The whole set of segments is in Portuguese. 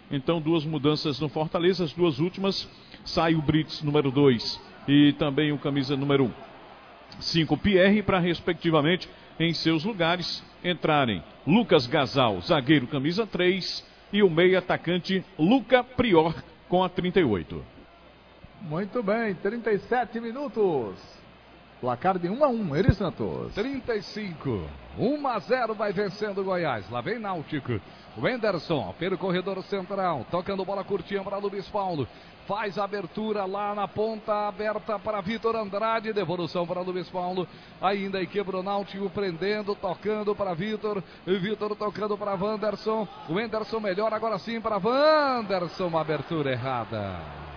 Então, duas mudanças no Fortaleza. As duas últimas, sai o Brits, número 2, e também o camisa número 5, Pierre, para, respectivamente, em seus lugares, entrarem Lucas Gasal, zagueiro, camisa 3, e o meio atacante Luca Prior, com a 38. Muito bem, 37 minutos. Placar de 1-1, Eri Santos. 35, 1-0 vai vencendo o Goiás. Lá vem Náutico. O Henderson, pelo corredor central, tocando bola curtinha para Luiz Paulo. Faz a abertura lá na ponta aberta para Vitor Andrade. Devolução para Luiz Paulo. Ainda a equipe do Náutico prendendo, tocando para Vitor. Vitor tocando para Wanderson. O Henderson melhor agora sim para Wanderson. Uma abertura errada.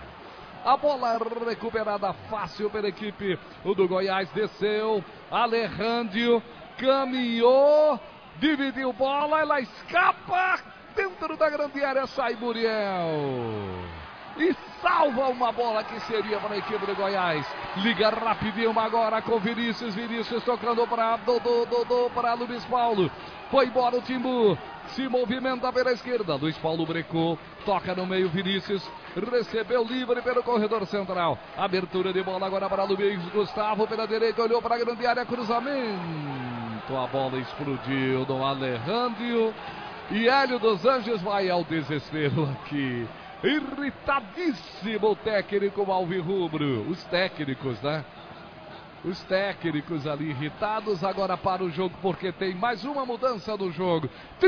A bola recuperada fácil pela equipe do Goiás. Desceu. Alejandro caminhou. Dividiu bola. Ela escapa. Dentro da grande área sai Muriel. E salva uma bola que seria para a equipe do Goiás. Liga rapidinho agora com Vinícius. Vinícius tocando para Dodô para Luiz Paulo. Foi embora o Timbu. Se movimenta pela esquerda. Luiz Paulo brecou. Toca no meio Vinícius. Recebeu livre pelo corredor central. Abertura de bola agora para Luiz Gustavo. Pela direita olhou para a grande área. Cruzamento. A bola explodiu no Alejandro. E Hélio dos Anjos vai ao desespero aqui. Irritadíssimo o técnico alvirrubro. Os técnicos, né? Os técnicos ali irritados agora para o jogo, porque tem mais uma mudança no jogo.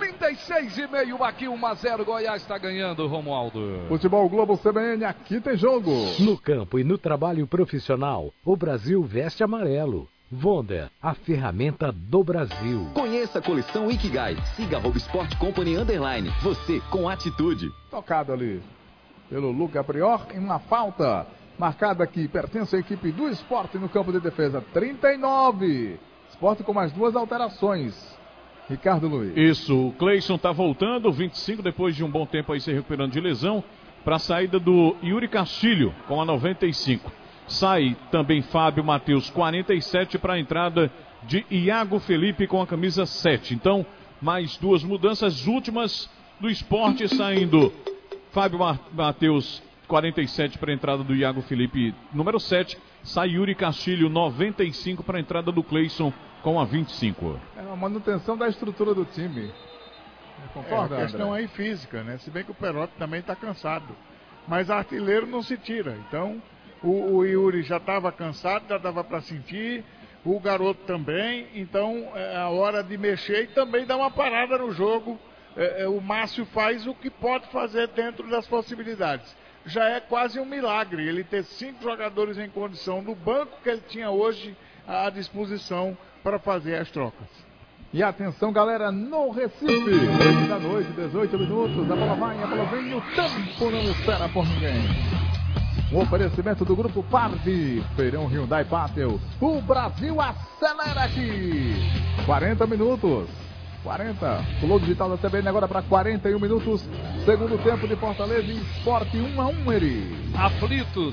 36,5 aqui, 1-0. Goiás está ganhando, Romualdo. Futebol Globo CBN, aqui tem jogo. No campo e no trabalho profissional, o Brasil veste amarelo. Vonda, a ferramenta do Brasil. Conheça a coleção Ikigai. Siga @Sport Company _. Você com atitude. Tocado ali pelo Luca Prior em uma falta. Marcada aqui, pertence à equipe do Sport no campo de defesa. 39. Sport com mais duas alterações. Ricardo Luiz. Isso, o Cleison está voltando, 25, depois de um bom tempo aí se recuperando de lesão, para a saída do Yuri Castilho com a 95. Sai também Fábio Matheus, 47, para a entrada de Iago Felipe com a camisa 7. Então, mais duas mudanças últimas do Sport, saindo Fábio Matheus, 47, para a entrada do Iago Felipe, número 7. Sai Yuri Castilho, 95, para a entrada do Cleison com a 25. É uma manutenção da estrutura do time. Concorda, a questão aí física, né? Se bem que o Perotti também está cansado. Mas artilheiro não se tira. Então, o Yuri já estava cansado, já dava para sentir. O garoto também. Então, é a hora de mexer e também dar uma parada no jogo. O Márcio faz o que pode fazer dentro das possibilidades. Já é quase um milagre ele ter 5 jogadores em condição no banco que ele tinha hoje à disposição para fazer as trocas. E atenção, galera, no Recife, 8 da noite, 18 minutos, a bola vai, a bola vem, o tempo não espera por ninguém. Um oferecimento do Grupo Pardi, Feirão Hyundai Pátio. O Brasil acelera aqui. 40 minutos. 40. Pulou digital da CBN agora para 41 minutos. Segundo tempo de Fortaleza e Sport 1-1, Eri. Aflitos,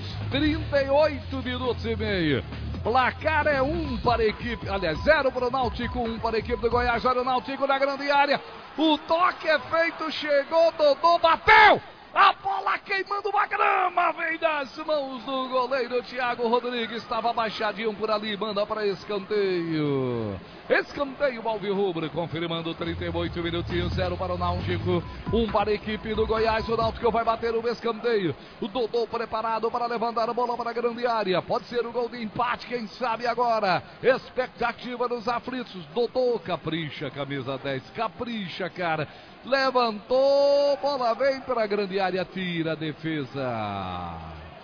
38 minutos e meio. Placar é 1 para a equipe, aliás, 0 para o Náutico, 1 para a equipe do Goiás. Olha o Náutico na grande área. O toque é feito, chegou, Dodô, bateu! A bola queimando uma grama, vem das mãos do goleiro Thiago Rodrigues. Estava abaixadinho por ali, manda para escanteio. Escanteio alvirrubro, confirmando 38 minutinhos, 0 para o Náutico, 1 para a equipe do Goiás. O Náutico vai bater o escanteio. O Dodô preparado para levantar a bola para a grande área. Pode ser o gol de empate, quem sabe agora. Expectativa dos aflitos. Dodô capricha, camisa 10, capricha, cara. Levantou, bola vem para a grande área, tira a defesa.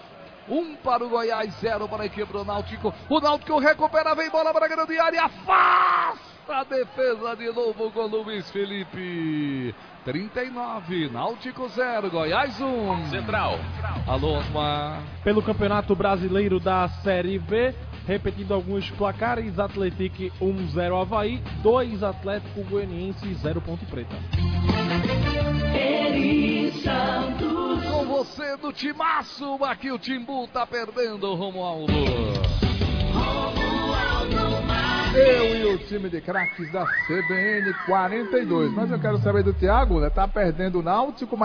1 para o Goiás, 0 para a equipe do Náutico. O Náutico recupera, vem bola para a grande área, afasta a defesa de novo com o Luiz Felipe. 39, Náutico 0, Goiás 1. Central. Alô, Osmar. Pelo Campeonato Brasileiro da Série B, repetindo alguns placares: Atlético 1-0 Avaí, 2 Atlético Goianiense, 0 Ponte Preta. Eri Santos. Com você do timaço, aqui o Timbu tá perdendo, Romualdo. Eu e o time de craques da CBN 42. Mas eu quero saber do Thiago, né? Tá perdendo o Náutico, mas